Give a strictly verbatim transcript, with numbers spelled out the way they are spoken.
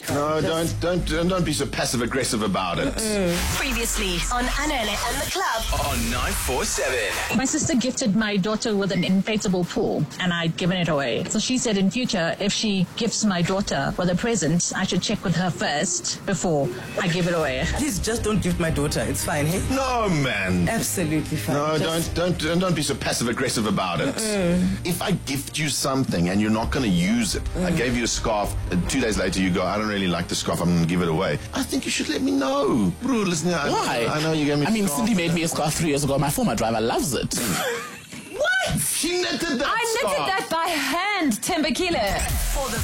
No, don't, don't, don't be so passive-aggressive about it. Mm-mm. Previously on Anele and the Club on nine four seven. My sister gifted my daughter with an inflatable pool, and I'd given it away. So she said in future, if she gifts my daughter with a present, I should check with her first before I give it away. Please just don't gift my daughter. It's fine, hey? No, man. Absolutely fine. No, just... don't, don't, don't be so passive-aggressive about it. Mm-mm. If I gift you something and you're not going to use it, mm. I gave you a scarf, and two days later you go, I don't really like the scarf, I'm going to give it away. I think you should let me know. Bro, listen, I, Why? I know you gave me I mean, Cindy made me a scarf three years ago. My former driver loves it. What? She knitted that I scarf. knitted that by hand, Tembakile. For the